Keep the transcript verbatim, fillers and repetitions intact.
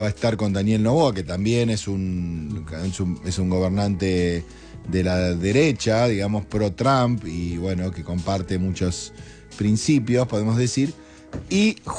va a estar con Daniel Noboa, que también es un, es un, es un gobernante de la derecha, digamos, pro-Trump, y bueno, que comparte muchos principios, podemos decir. Y